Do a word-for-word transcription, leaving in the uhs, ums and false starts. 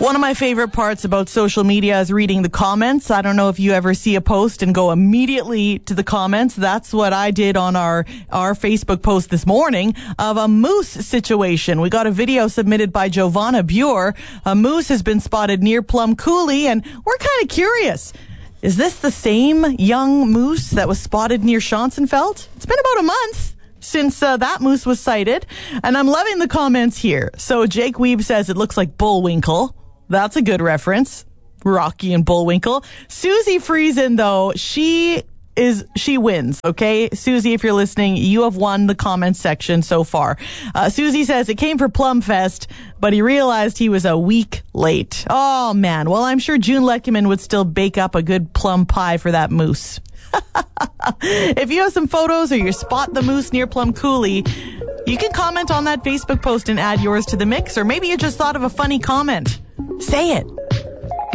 One of my favorite parts about social media is reading the comments. I don't know if you ever see a post and go immediately to the comments. That's what I did on our, our Facebook post this morning of a moose situation. We got a video submitted by Giovanna Bure. A moose has been spotted near Plum Coulee, and we're kind of curious. Is this the same young moose that was spotted near Schonsenfeld? It's been about a month since uh, that moose was sighted, and I'm loving the comments here. So Jake Weeb says it looks like Bullwinkle. That's a good reference. Rocky and Bullwinkle. Susie Friesen, though, she is she wins, okay? Susie, if you're listening, you have won the comments section so far. Uh, Susie says it came for Plumfest, but he realized he was a week late. Oh, man. Well, I'm sure June Leckerman would still bake up a good plum pie for that moose. If you have some photos or you spot the moose near Plum Coulee, you can comment on that Facebook post and add yours to the mix, or maybe you just thought of a funny comment. Say it.